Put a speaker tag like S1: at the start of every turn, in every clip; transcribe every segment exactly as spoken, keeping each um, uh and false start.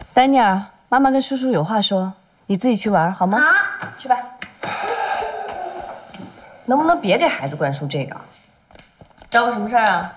S1: 丹尼尔，妈妈跟叔叔有话说，你自己去玩好吗？
S2: 好，去吧。能不能别给孩子灌输这个？找我什么事儿啊？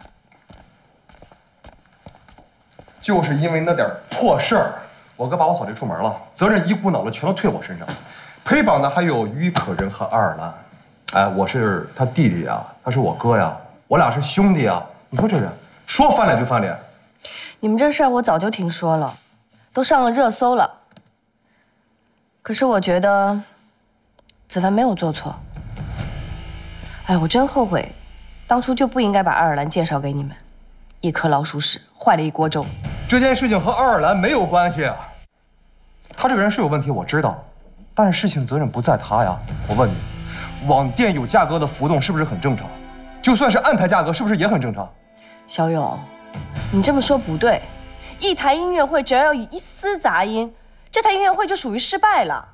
S3: 就是因为那点破事儿，我哥把我扫地出门了，责任一股脑的全都推我身上。陪绑的还有于可人和爱尔兰。哎，我是他弟弟呀，他是我哥呀，我俩是兄弟啊。你说这人说翻脸就翻脸。
S1: 你们这事儿我早就听说了，都上了热搜了。可是我觉得子凡没有做错。哎，我真后悔，当初就不应该把爱尔兰介绍给你们，一颗老鼠屎坏了一锅粥。
S3: 这件事情和爱尔兰没有关系啊。他这个人是有问题，我知道，但是事情责任不在他呀。我问你，网店有价格的浮动是不是很正常？就算是暗台价格，是不是也很正常？
S1: 小勇，你这么说不对。一台音乐会只要有一丝杂音，这台音乐会就属于失败了。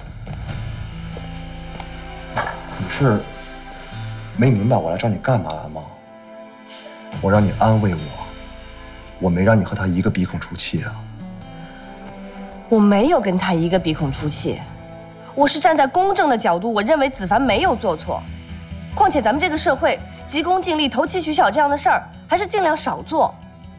S3: 你是没明白我来找你干嘛来吗？我让你安慰我，我没让你和他一个鼻孔出气啊。
S1: 我没有跟他一个鼻孔出气，我是站在公正的角度，我认为子凡没有做错。况且咱们这个社会急功近利、投机取巧这样的事儿，还是尽量少做。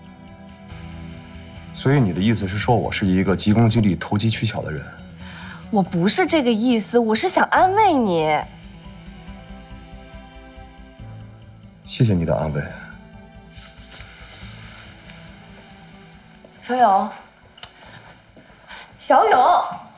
S3: 所以你的意思是说我是一个急功近利、投机取巧的人？
S1: 我不是这个意思，我是想安慰你。
S3: 谢谢你的安慰。
S1: 小勇，小勇。